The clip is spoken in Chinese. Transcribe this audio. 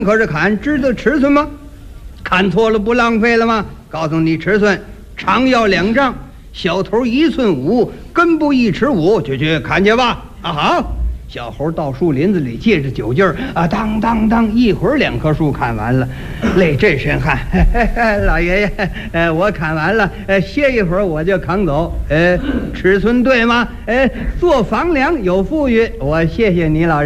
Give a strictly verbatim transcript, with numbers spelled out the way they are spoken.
可是看知道尺寸吗？看错了不浪费了吗？告诉你尺寸，长要两丈，小头一寸五，根部一尺五，去去看去吧。啊好，小猴到树林子里借着酒劲儿啊，当当当，一会儿两棵树看完了，累这身汗。嘿嘿嘿，老爷爷，呃，我看完了，呃，歇一会儿我就扛走。呃，尺寸对吗？呃，做房梁有富裕，我谢谢你老人。